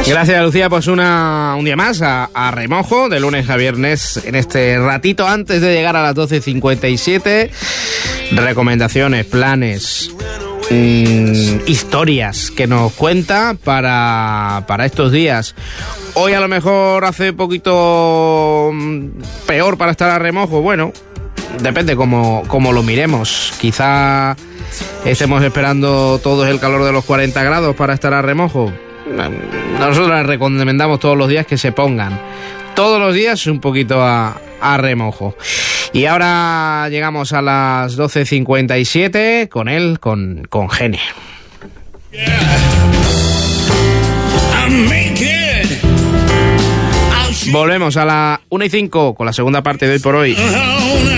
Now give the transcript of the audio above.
Gracias, Lucía. Pues un día más a remojo, de lunes a viernes, en este ratito antes de llegar a las 12:57. Recomendaciones, planes, historias que nos cuenta para estos días. Hoy a lo mejor hace poquito peor para estar a remojo. Bueno, depende cómo lo miremos. Quizá estemos esperando todos el calor de los 40 grados para estar a remojo. Nosotros les recomendamos todos los días que se pongan todos los días un poquito a remojo. Y ahora llegamos a las 12:57 con él, con Gene. Volvemos a la 1:05 con la segunda parte de Hoy por Hoy.